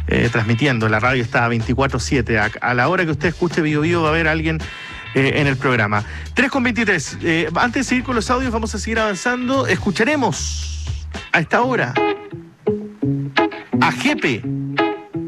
transmitiendo. La radio está 24/7. A la hora que usted escuche Bio Bio va a haber alguien en el programa. 3:23. Antes de seguir con los audios, vamos a seguir avanzando. Escucharemos a esta hora a Jepe.